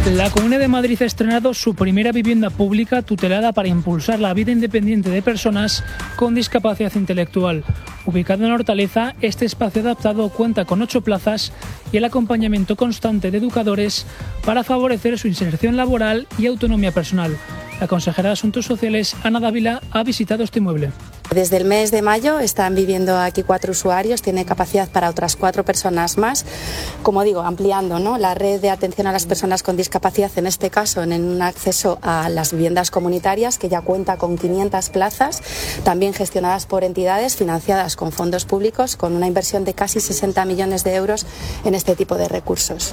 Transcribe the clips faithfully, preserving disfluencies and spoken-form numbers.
La Comunidad de Madrid ha estrenado su primera vivienda pública tutelada para impulsar la vida independiente de personas con discapacidad intelectual. Ubicado en Hortaleza, este espacio adaptado cuenta con ocho plazas y el acompañamiento constante de educadores para favorecer su inserción laboral y autonomía personal. La consejera de Asuntos Sociales, Ana Dávila, ha visitado este inmueble. Desde el mes de mayo están viviendo aquí cuatro usuarios, tiene capacidad para otras cuatro personas más. Como digo, ampliando, ¿no?, la red de atención a las personas con discapacidad, en este caso en un acceso a las viviendas comunitarias, que ya cuenta con quinientas plazas, también gestionadas por entidades, financiadas con fondos públicos, con una inversión de casi sesenta millones de euros en este tipo de recursos.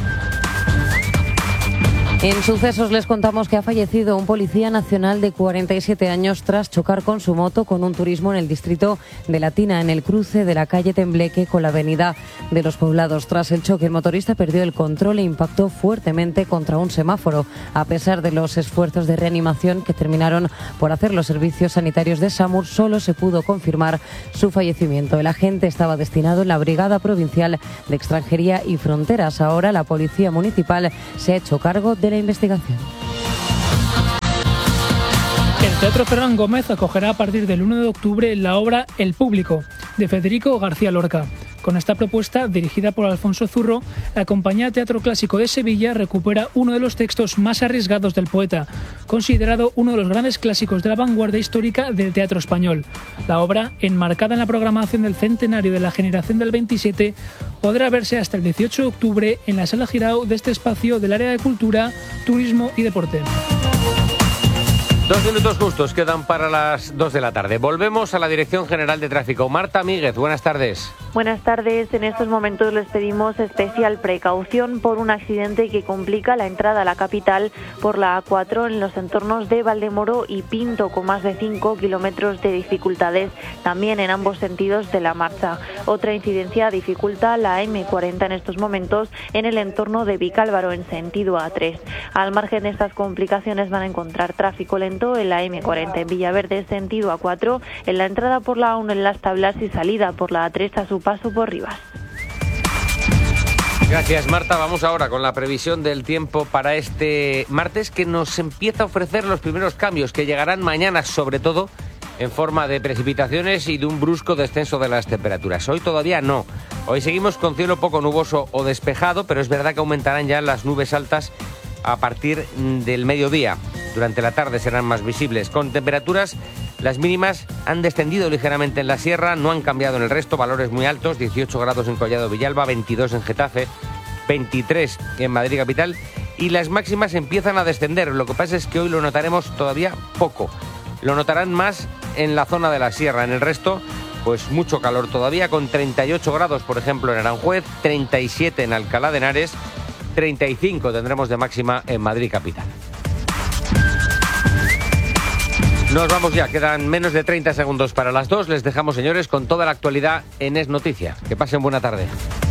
En sucesos les contamos que ha fallecido un policía nacional de cuarenta y siete años tras chocar con su moto con un turismo en el distrito de Latina, en el cruce de la calle Tembleque con la avenida de los Poblados. Tras el choque, el motorista perdió el control e impactó fuertemente contra un semáforo. A pesar de los esfuerzos de reanimación que terminaron por hacer los servicios sanitarios de SAMUR, solo se pudo confirmar su fallecimiento. El agente estaba destinado en la Brigada Provincial de Extranjería y Fronteras. Ahora la Policía Municipal se ha hecho cargo de la investigación. El Teatro Ferran Gómez acogerá a partir del uno de octubre la obra El Público, de Federico García Lorca. Con esta propuesta, dirigida por Alfonso Zurro, la Compañía Teatro Clásico de Sevilla recupera uno de los textos más arriesgados del poeta, considerado uno de los grandes clásicos de la vanguardia histórica del teatro español. La obra, enmarcada en la programación del centenario de la generación del veintisiete, podrá verse hasta el dieciocho de octubre en la Sala Girao de este espacio del área de Cultura, Turismo y Deporte. Dos minutos justos quedan para las dos de la tarde. Volvemos a la Dirección General de Tráfico. Marta Míguez, buenas tardes. Buenas tardes. En estos momentos les pedimos especial precaución por un accidente que complica la entrada a la capital por la A cuatro en los entornos de Valdemoro y Pinto, con más de cinco kilómetros de dificultades también en ambos sentidos de la marcha. Otra incidencia dificulta la eme cuarenta en estos momentos en el entorno de Vicálvaro en sentido A tres. Al margen de estas complicaciones van a encontrar tráfico lento en la eme cuarenta en Villaverde sentido A cuatro, en la entrada por la A uno en Las Tablas y salida por la A tres a su paso por Rivas. Gracias, Marta. Vamos ahora con la previsión del tiempo para este martes, que nos empieza a ofrecer los primeros cambios que llegarán mañana, sobre todo en forma de precipitaciones y de un brusco descenso de las temperaturas. Hoy todavía no. Hoy seguimos con cielo poco nuboso o despejado, pero es verdad que aumentarán ya las nubes altas a partir del mediodía. Durante la tarde serán más visibles. Con temperaturas, las mínimas han descendido ligeramente en la sierra, no han cambiado en el resto, valores muy altos, dieciocho grados en Collado Villalba, veintidós en Getafe, veintitrés en Madrid capital, y las máximas empiezan a descender. Lo que pasa es que hoy lo notaremos todavía poco. Lo notarán más en la zona de la sierra. En el resto, pues mucho calor todavía, con treinta y ocho grados, por ejemplo, en Aranjuez, treinta y siete en Alcalá de Henares, treinta y cinco tendremos de máxima en Madrid capital. Nos vamos ya, quedan menos de treinta segundos para las dos. Les dejamos, señores, con toda la actualidad en Es Noticia. Que pasen buena tarde.